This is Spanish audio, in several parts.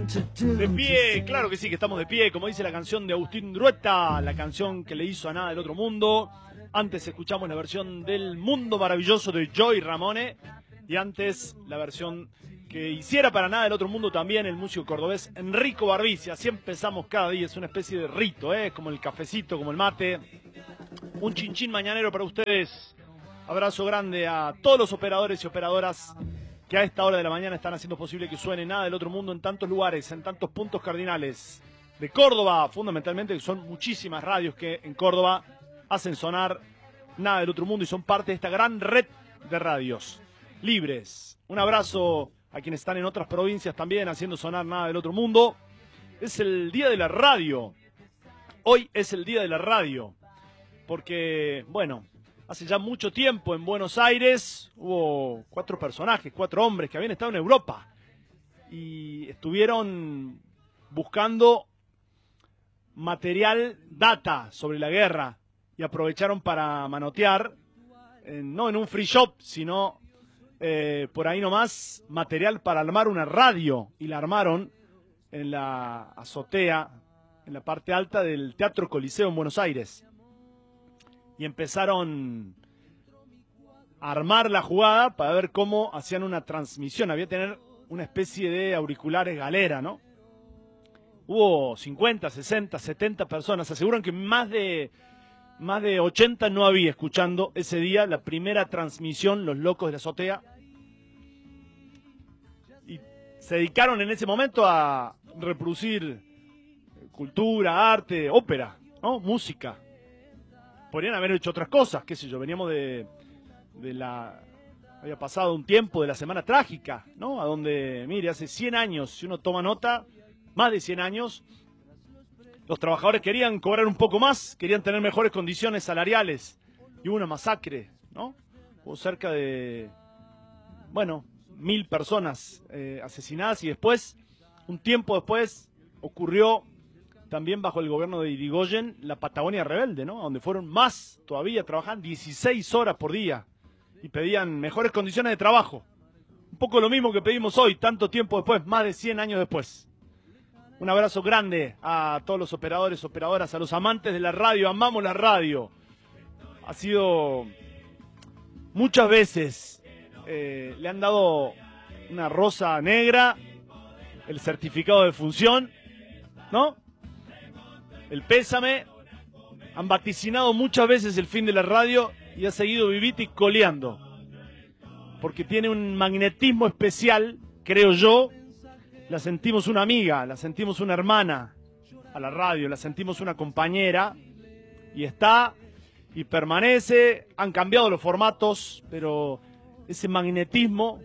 De pie, claro que sí, que estamos de pie, como dice la canción de Agustín Drueta, la canción que le hizo a Nada del Otro Mundo. Antes escuchamos la versión del Mundo Maravilloso de Joey Ramone y antes la versión que hiciera para Nada del Otro Mundo también el músico cordobés Enrico Barbici. Así empezamos cada día, es una especie de rito, como el cafecito, como el mate. Un chinchín mañanero para ustedes. Abrazo grande a todos los operadores y operadoras que a esta hora de la mañana están haciendo posible que suene Nada del Otro Mundo en tantos lugares, en tantos puntos cardinales de Córdoba, fundamentalmente, que son muchísimas radios que en Córdoba hacen sonar Nada del Otro Mundo y son parte de esta gran red de radios libres. Un abrazo a quienes están en otras provincias también haciendo sonar Nada del Otro Mundo. Es el día de la radio. Hoy es el día de la radio, porque, bueno, hace ya mucho tiempo en Buenos Aires hubo 4 personajes, 4 hombres que habían estado en Europa y estuvieron buscando material, data sobre la guerra y aprovecharon para manotear, no en un free shop, sino por ahí nomás, material para armar una radio, y la armaron en la azotea, en la parte alta del Teatro Coliseo en Buenos Aires. Y empezaron a armar la jugada para ver cómo hacían una transmisión. Había que tener una especie de auriculares galera, ¿no? Hubo 50, 60, 70 personas. Aseguran que más de 80 no había escuchando ese día la primera transmisión, Los Locos de la Azotea. Y se dedicaron en ese momento a reproducir cultura, arte, ópera, ¿no? Música. Podrían haber hecho otras cosas, qué sé yo, veníamos había pasado un tiempo de la Semana Trágica, ¿no? A donde, mire, hace 100 años, si uno toma nota, más de 100 años, los trabajadores querían cobrar un poco más, querían tener mejores condiciones salariales, y hubo una masacre, ¿no? Hubo cerca de, 1000 personas asesinadas, y después, un tiempo después, ocurrió también bajo el gobierno de Irigoyen, la Patagonia Rebelde, ¿no? Donde fueron más todavía, trabajaban 16 horas por día y pedían mejores condiciones de trabajo. Un poco lo mismo que pedimos hoy, tanto tiempo después, más de 100 años después. Un abrazo grande a todos los operadores, operadoras, a los amantes de la radio, amamos la radio. Ha sido muchas veces, le han dado una rosa negra, el certificado de función, ¿no? El pésame, han vaticinado muchas veces el fin de la radio y ha seguido vivita y coleando, porque tiene un magnetismo especial, creo yo. La sentimos una amiga, la sentimos una hermana a la radio, la sentimos una compañera, y está y permanece. Han cambiado los formatos, pero ese magnetismo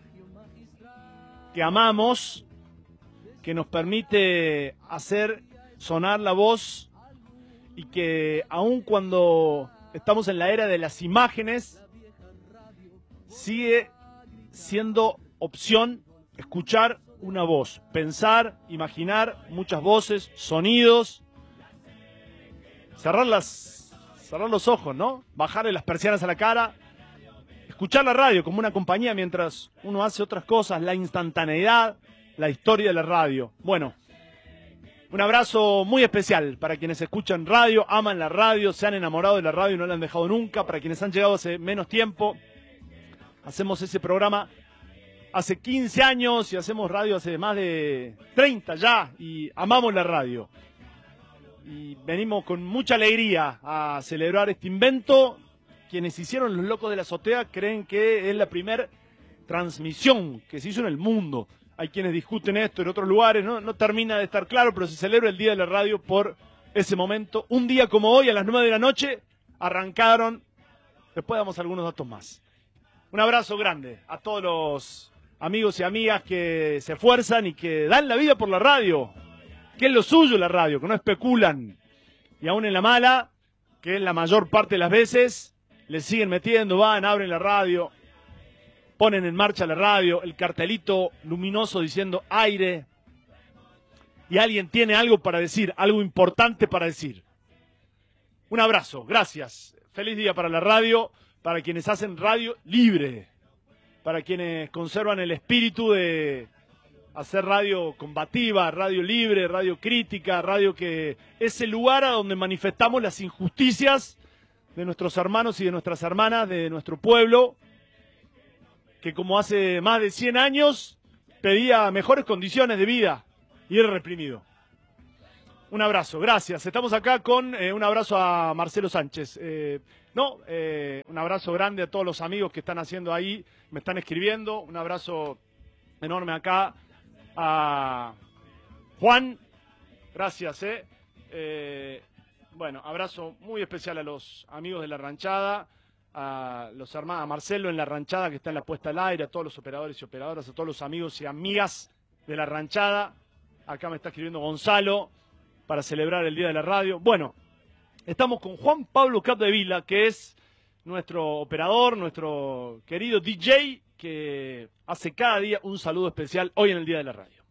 que amamos, que nos permite hacer sonar la voz, y que aun cuando estamos en la era de las imágenes, sigue siendo opción escuchar una voz, pensar, imaginar muchas voces, sonidos, cerrar los ojos, ¿no? Bajarle las persianas a la cara, escuchar la radio como una compañía mientras uno hace otras cosas, la instantaneidad, la historia de la radio. Bueno, un abrazo muy especial para quienes escuchan radio, aman la radio, se han enamorado de la radio y no la han dejado nunca. Para quienes han llegado hace menos tiempo, hacemos ese programa hace 15 años y hacemos radio hace más de 30 ya, y amamos la radio. Y venimos con mucha alegría a celebrar este invento. Quienes hicieron Los Locos de la Azotea creen que es la primera transmisión que se hizo en el mundo. Hay quienes discuten esto en otros lugares, no termina de estar claro, pero se celebra el Día de la Radio por ese momento. Un día como hoy, a las 9 de la noche, arrancaron. Después damos algunos datos más. Un abrazo grande a todos los amigos y amigas que se esfuerzan y que dan la vida por la radio, que es lo suyo la radio, que no especulan. Y aún en la mala, que es la mayor parte de las veces, le siguen metiendo, van, abren la radio, ponen en marcha la radio, el cartelito luminoso diciendo aire, y alguien tiene algo para decir, algo importante para decir. Un abrazo, gracias. Feliz día para la radio, para quienes hacen radio libre, para quienes conservan el espíritu de hacer radio combativa, radio libre, radio crítica, radio que es el lugar a donde manifestamos las injusticias de nuestros hermanos y de nuestras hermanas, de nuestro pueblo, que como hace más de 100 años pedía mejores condiciones de vida y era reprimido. Un abrazo, gracias. Estamos acá con un abrazo a Marcelo Sánchez. Un abrazo grande a todos los amigos que están haciendo ahí, me están escribiendo. Un abrazo enorme acá a Juan. Gracias, Bueno, abrazo muy especial a los amigos de La Ranchada, a los hermanos, a Marcelo en La Ranchada que está en la puesta al aire, a todos los operadores y operadoras, a todos los amigos y amigas de La Ranchada. Acá me está escribiendo Gonzalo para celebrar el Día de la Radio. Bueno, estamos con Juan Pablo Capdevila, que es nuestro operador, nuestro querido DJ, que hace cada día un saludo especial hoy en el Día de la Radio.